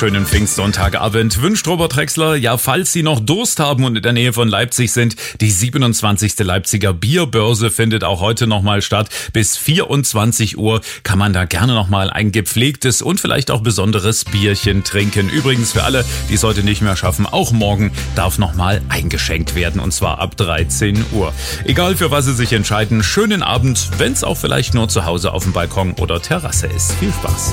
schönen Pfingstsonntagabend wünscht Robert Drexler. Ja, falls Sie noch Durst haben und in der Nähe von Leipzig sind, die 27. Leipziger Bierbörse findet auch heute nochmal statt. Bis 24 Uhr kann man da gerne nochmal ein gepflegtes und vielleicht auch besonderes Bierchen trinken. Übrigens für alle, die es heute nicht mehr schaffen, auch morgen darf nochmal eingeschenkt werden und zwar ab 13 Uhr. Egal für was Sie sich entscheiden, schönen Abend, wenn es auch vielleicht nur zu Hause auf dem Balkon oder Terrasse ist. Viel Spaß.